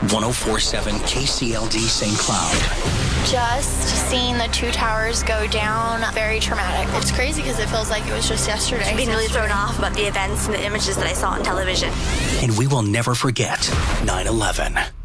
1047 KCLD St. Cloud. Just seeing the two towers go down, very traumatic. It's crazy because it feels like it was just yesterday. I've been really thrown off about the events and the images that I saw on television. And we will never forget 9/11.